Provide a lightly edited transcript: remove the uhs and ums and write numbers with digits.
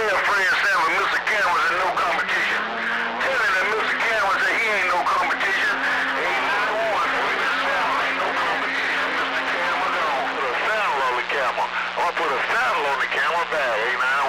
tell Fred Sanford Mr. Cameron's in no competition. Tell him that Mr. Cameron said he ain't no competition. Ain't no one. Fred Sanford ain't no competition. Mr. Cameron, I'm gonna put a saddle on the camel. I'm gonna put a saddle on the camel back, ain't I?